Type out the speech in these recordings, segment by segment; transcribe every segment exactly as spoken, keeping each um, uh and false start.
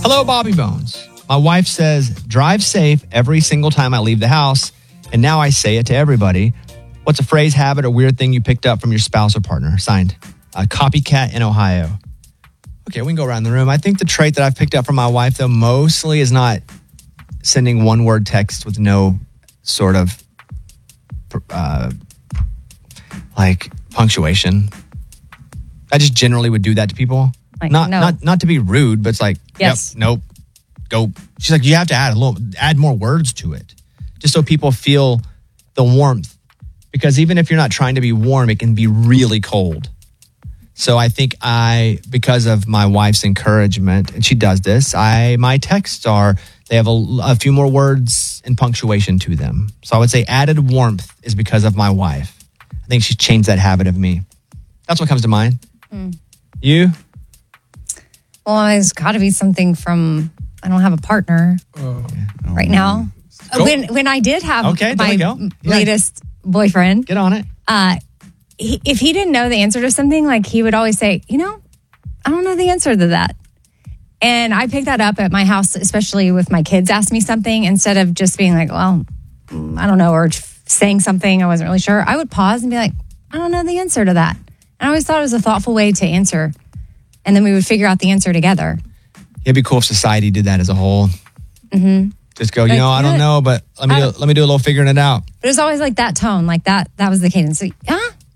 Hello, Bobby Bones. My wife says, drive safe every single time I leave the house. And now I say it to everybody. What's a phrase, habit, or weird thing you picked up from your spouse or partner? Signed, a copycat in Ohio. Okay, we can go around the room. I think the trait that I've picked up from my wife, though, mostly is not sending one-word text with no sort of uh, like punctuation. I just generally would do that to people. Like, not no. not not to be rude, but it's like, Yes. yep, nope, go. She's like, you have to add a little, add more words to it, just so people feel the warmth. Because even if you're not trying to be warm, it can be really cold. So I think I, because of my wife's encouragement, and she does this, I my texts are, they have a, a few more words and punctuation to them. So I would say added warmth is because of my wife. I think she's changed that habit of me. That's what comes to mind. Mm. You? Well, it's got to be something from, I don't have a partner Oh. right now. Go. When when I did have Okay, there my we go. Yeah. latest boyfriend, Get on it. uh, he, if he didn't know the answer to something, like he would always say, you know, I don't know the answer to that. And I picked that up at my house, especially with my kids ask me something, instead of just being like, well, I don't know, or saying something I wasn't really sure. I would pause and be like, I don't know the answer to that. And I always thought it was a thoughtful way to answer. And then we would figure out the answer together. It'd be cool if society did that as a whole. Mm-hmm. Just go, you Like, know, I don't yeah. know, but let me I do, don't- let me do a little figuring it out. But it was always like that tone, like that. That was the cadence. So, yeah,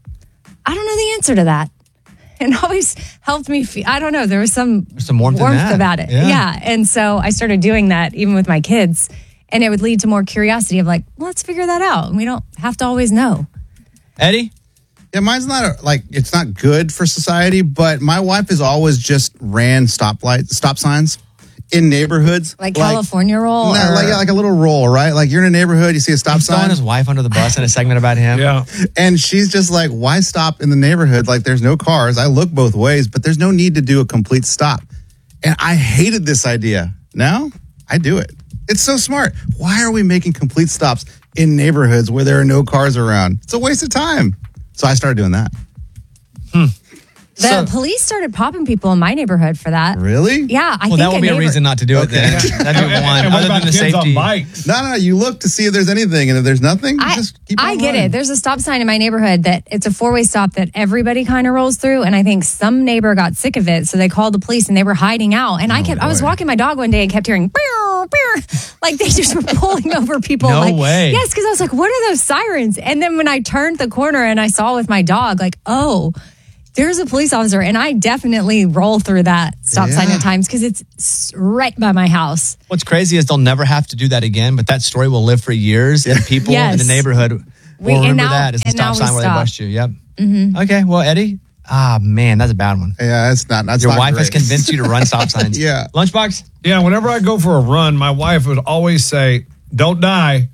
I don't know the answer to that. And always helped me feel, I don't know, there was some, There's some warmth in that. about it. Yeah. Yeah. And so I started doing that even with my kids. And it would lead to more curiosity of like, well, let's figure that out. And we don't have to always know. Eddie? Yeah, mine's not a, like it's not good for society, but my wife has always just ran stoplight stop signs in neighborhoods, Like, California roll? Nah, or- like yeah, like a little roll, right? Like you're in a neighborhood, you see a stop He's throwing sign, his wife under the bus in a segment about him. Yeah. and she's just like, "Why stop in the neighborhood? Like there's no cars. I look both ways, but there's no need to do a complete stop." And I hated this idea. Now I do it. It's so smart. Why are we making complete stops in neighborhoods where there are no cars around? It's a waste of time. So I started doing that. Hmm. The So- police started popping people in my neighborhood for that. Really? Yeah, I Well, think that would a be a neighbor- reason not to do it Okay. then. That'd be one. And what Other about than the kids on safety. bikes? No, no, no. You look to see if there's anything, and if there's nothing, I, just keep on I get running. it. There's a stop sign in my neighborhood that it's a four-way stop that everybody kind of rolls through, and I think some neighbor got sick of it, so they called the police and they were hiding out. And I kept, I was boy. walking my dog one day and kept hearing, "Beow, beow," like they just were pulling over people. No like, way. Yes, because I was like, what are those sirens? And then when I turned the corner and I saw with my dog, like, oh, there's a police officer, and I definitely roll through that stop sign Yeah. at times because it's s- right by my house. What's crazy is they'll never have to do that again, but that story will live for years, and people Yes. in the neighborhood will We- and remember now- that as the and now stop we sign where they stop. bust you. Yep. Mm-hmm. Okay, well, Eddie, ah, man, that's a bad one. Yeah, that's not. That's Your not wife has great. convinced you to run stop signs. Yeah. Lunchbox? Yeah, whenever I go for a run, my wife would always say, "Don't die."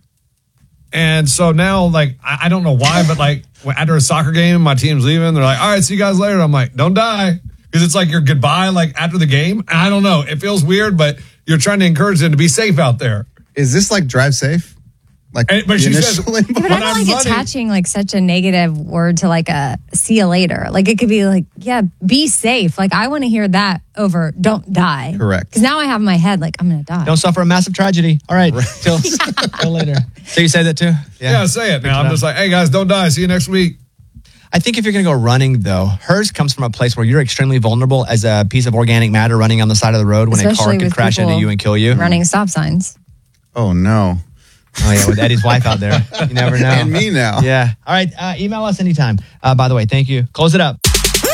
And so now, like, I, I don't know why, but like when- after a soccer game, my team's leaving. They're like, "All right, see you guys later." I'm like, "Don't die," because it's like your goodbye, like after the game. I don't know. It feels weird, but you're trying to encourage them to be safe out there. Is this like drive safe? Like, And- but the she says- initial Yeah, but When I don't I'm like running- attaching like such a negative word to like a see you later. Like it could be like, yeah, be safe. Like I want to hear that over don't die. Correct. Because now I have in my head like I'm going to die. Don't suffer a massive tragedy. All right. Till, till later. So you say that too? Yeah, say it now. I'm enough. just like, "Hey guys, don't die. See you next week." I think if you're going to go running, though, hers comes from a place where you're extremely vulnerable as a piece of organic matter running on the side of the road when a car Especially could with crash into people you and kill you. running stop signs. Oh no. Oh, yeah, with Eddie's wife out there. You never know. And me now. Yeah. All right. Uh, email us anytime. Uh, by the way, thank you. Close it up.